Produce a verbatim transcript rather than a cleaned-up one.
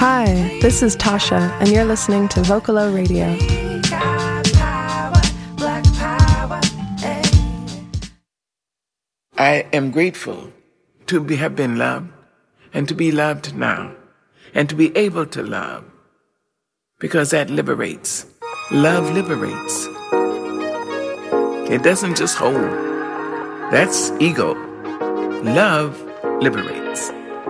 Hi, this is Tasha, and you're listening to Vocalo Radio. I am grateful to be, have been loved and to be loved now and to be able to love, because that liberates. Love liberates. It doesn't just hold. That's ego. Love liberates.